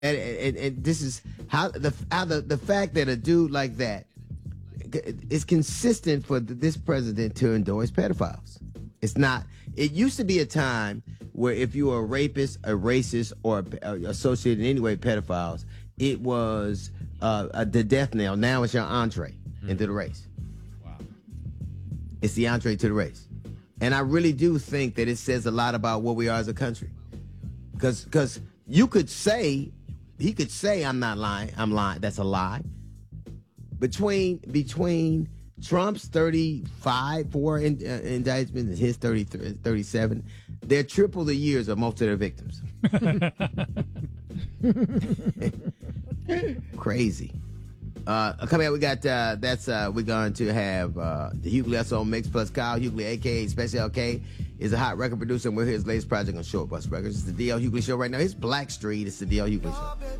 And this is how the fact that a dude like that is consistent for this president to endorse pedophiles. It's not. It used to be a time where if you were a rapist, a racist, or associated in any way with pedophiles, it was the death knell. Now it's your entree into the race. Wow. It's the entree to the race. And I really do think that it says a lot about what we are as a country. Because you could say, he could say, I'm not lying. I'm lying. That's a lie. Between Trump's 4 indictments and his 37, they're triple the years of most of their victims. Crazy. Coming up, we got we're going to have the Hughley SO Mix plus Kyle Hughley, aka Special K, is a hot record producer, and we're his latest project on Short Bus Records. It's the D.L. Hughley Show right now. It's Black Street. It's the D.L. Hughley Show.